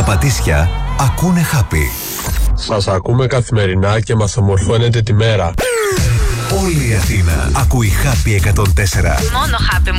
Πατήσια ακούνε Happy. Σας ακούμε καθημερινά και μας ομορφώνετε τη μέρα. Όλη η Αθήνα ακούει Happy 104. Μόνο Happy